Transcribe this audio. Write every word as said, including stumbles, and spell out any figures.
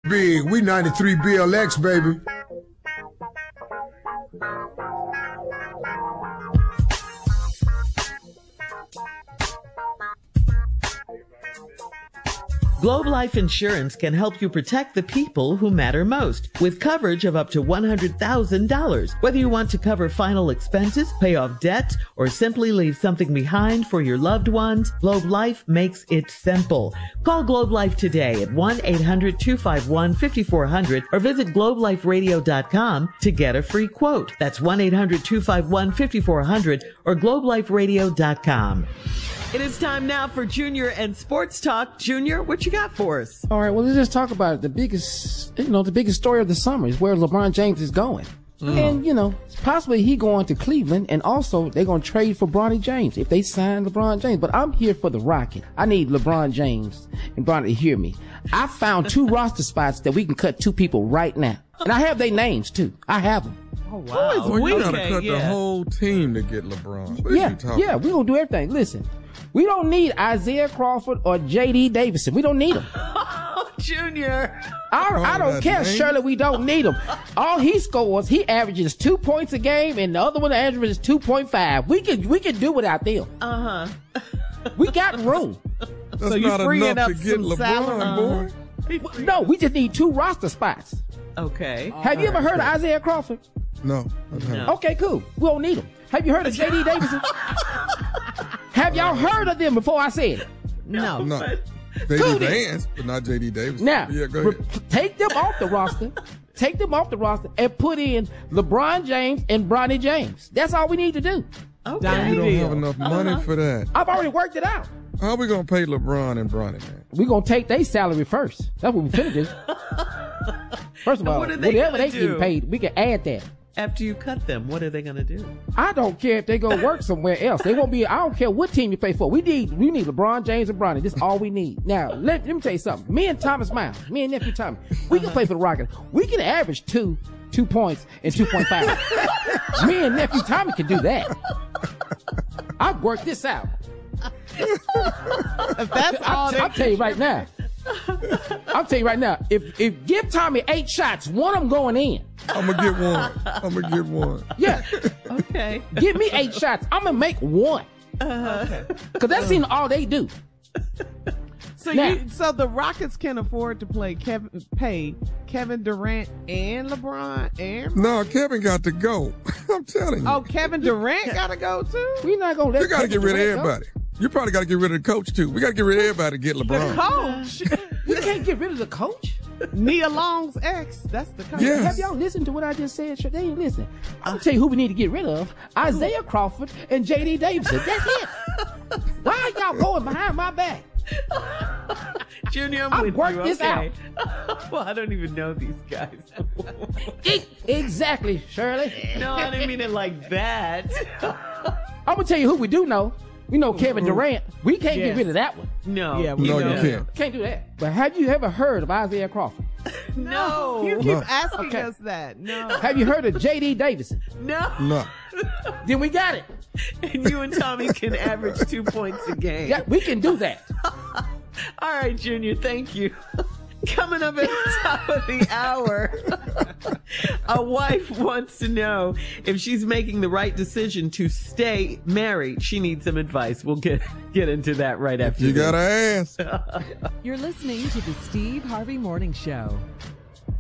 Big, we ninety-three B L X, baby. Globe Life Insurance can help you protect the people who matter most with coverage of up to one hundred thousand dollars. Whether you want to cover final expenses, pay off debt, or simply leave something behind for your loved ones, Globe Life makes it simple. Call Globe Life today at one eight hundred two five one five four zero zero or visit globe life radio dot com to get a free quote. That's one eight hundred two five one five four zero zero or globe life radio dot com. It is time now for Junior and Sports Talk. Junior, what you got for us? All right, well, let's just talk about it. The biggest, you know, the biggest story of the summer is where LeBron James is going. Mm. And, you know, possibly he going to Cleveland, and also they're going to trade for Bronny James if they sign LeBron James. But I'm here for the Rocket. I need LeBron James and Bronny to hear me. I found two roster spots that we can cut two people right now. And I have their names, too. I have them. Oh, wow. Well, we got to okay, cut yeah. the whole team to get LeBron. What yeah, are you talking yeah, we're going to do everything. Listen, we don't need Isaiah Crawford or J D Davison. We don't need them. Oh, Junior. I, Oh, I don't that care, name? Shirley. We don't need him. All he scores, he averages two points a game, and the other one averages two point five. We can we can do without them. Uh-huh. We got room. That's So you not freeing enough up to get some LeBron, salary. boy. No, we just need two roster spots. Okay. Have you ever heard of Isaiah Crawford? No. I haven't. No. Okay, cool. We don't need him. Have you heard of J D Davison? Have y'all heard of them before I said it? No. No. J Cool D then. Vance, but not J D Davis. Now, yeah, go re- ahead. take them off the roster. Take them off the roster and put in LeBron James and Bronny James. That's all we need to do. Okay. We don't deal. have enough money Uh-huh. for that. I've already worked it out. How are we going to pay LeBron and Bronny, man? We're going to take their salary first. That's what we finna do. First of And all, what are they whatever gonna they do? get paid, we can add that. After you cut them, what are they going to do? I don't care if they go work somewhere else. They won't be. I don't care what team you play for. We need we need LeBron James and Bronny. This is all we need. Now let, let me tell you something. Me and Thomas Miles, me and nephew Thomas, we can play for the Rockets. We can average two two points and two point five. Me and nephew Thomas can do that. I've worked this out. If that's all I'll, they I'll tell you right now. I'll tell you right now. If if give Tommy eight shots, one of them going in. I'm going to get one. I'm going to get one. Yeah. Okay. Give me eight shots. I'm gonna make one. Uh-huh. Cause that's seen all they do. So Now- you, so the Rockets can afford to play Kevin, pay Kevin Durant and LeBron and No, Kevin got to go. I'm telling you. oh Kevin Durant gotta go too. We're not gonna let. you got to Kevin get rid of Durant go. everybody. You probably got to get rid of the coach, too. We got to get rid of everybody to get The LeBron. coach, You can't get rid of the coach. Nia Long's ex. That's the coach. Yes. Have y'all listened to what I just said? Sure, they ain't listen. I'm gonna tell you who we need to get rid of: Isaiah Crawford and J D Davison. That's it. Why are y'all going behind my back? Junior, I'm I've with worked you. this Okay. Well, I don't even know these guys. E- exactly, Shirley. No, I didn't mean it like that. I'm gonna tell you who we do know. We know Kevin Durant. We can't Yes. get rid of that one. No. Yeah, we No, know. you can't. Can't do that. But have you ever heard of Isaiah Crawford? No. You keep No. asking Okay. us that. No. Have you heard of J D Davison? No. No. Then we got it. And you and Tommy can average two points a game. Yeah, we can do that. All right, Junior, thank you. Coming up at the top of the hour, a wife wants to know if she's making the right decision to stay married. She needs some advice. We'll get get into that right after You this. got to ask. You're listening to the Steve Harvey Morning Show.